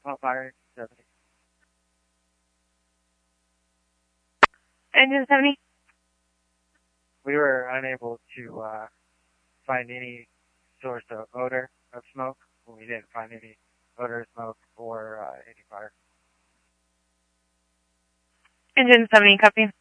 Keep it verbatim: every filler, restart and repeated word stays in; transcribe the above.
Small fire, seventy. Engine seventy? We were unable to uh, find any source of odor of smoke. We didn't find any odor of smoke or uh, any fire. Engine seventy, copy.